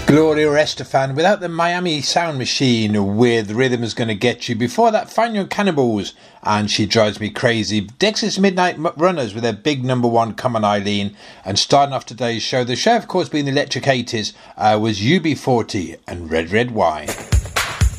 Gloria Estefan without the Miami Sound Machine with Rhythm Is Gonna Get You. Before that, Find Your Cannibals and She Drives Me Crazy. Dexys Midnight Runners with their big number one, Come On Eileen. And starting off today's show, the show of course being the Electric 80s, was UB40 and Red Red Wine.